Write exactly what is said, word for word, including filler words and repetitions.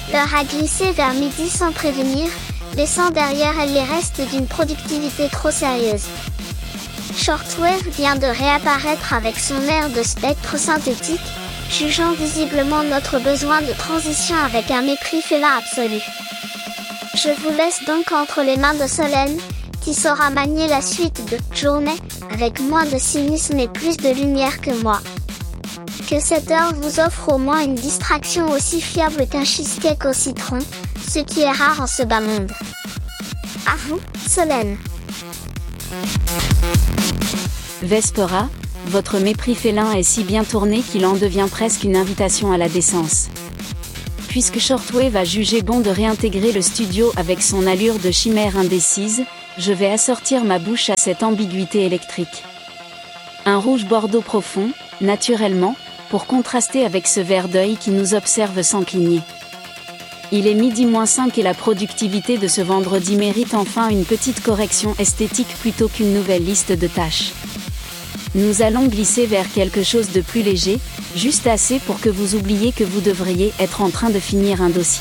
L'heure a glissé vers midi sans prévenir, laissant derrière elle les restes d'une productivité trop sérieuse. Shortwave vient de réapparaître avec son air de spectre synthétique, jugeant visiblement notre besoin de transition avec un mépris félin absolu. Je vous laisse donc entre les mains de Solène, qui saura manier la suite de « Journée » avec moins de cynisme et plus de lumière que moi. Que cette heure vous offre au moins une distraction aussi fiable qu'un cheesecake au citron, ce qui est rare en ce bas monde. À vous, Solène. Vespera, votre mépris félin est si bien tourné qu'il en devient presque une invitation à la décence. Puisque Shortwave a jugé bon de réintégrer le studio avec son allure de chimère indécise, je vais assortir ma bouche à cette ambiguïté électrique. Un rouge bordeaux profond, naturellement, pour contraster avec ce vert d'œil qui nous observe sans cligner. Il est midi moins cinq et la productivité de ce vendredi mérite enfin une petite correction esthétique plutôt qu'une nouvelle liste de tâches. Nous allons glisser vers quelque chose de plus léger, juste assez pour que vous oubliez que vous devriez être en train de finir un dossier.